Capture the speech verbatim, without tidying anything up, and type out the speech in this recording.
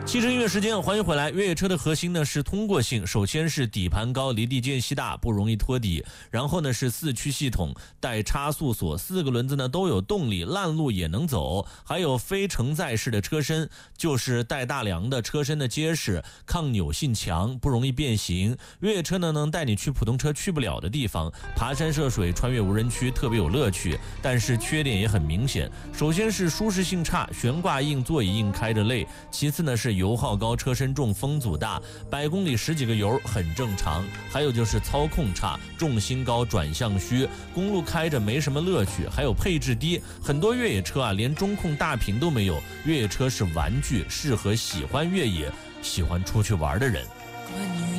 汽车音乐时间，欢迎回来。越野车的核心呢是通过性，首先是底盘高，离地间隙大，不容易拖底。然后呢是四驱系统，带差速锁，四个轮子呢都有动力，烂路也能走。还有非承载式的车身，就是带大梁的，车身的结实，抗扭性强，不容易变形。越野车呢能带你去普通车去不了的地方，爬山涉水，穿越无人区，特别有乐趣。但是缺点也很明显，首先是舒适性差，悬挂硬，座椅硬，开着累。其次呢是油耗高，车身重，风阻大，百公里十几个油很正常。还有就是操控差，重心高，转向虚，公路开着没什么乐趣。还有配置低，很多越野车啊连中控大屏都没有。越野车是玩具，适合喜欢越野、喜欢出去玩的人。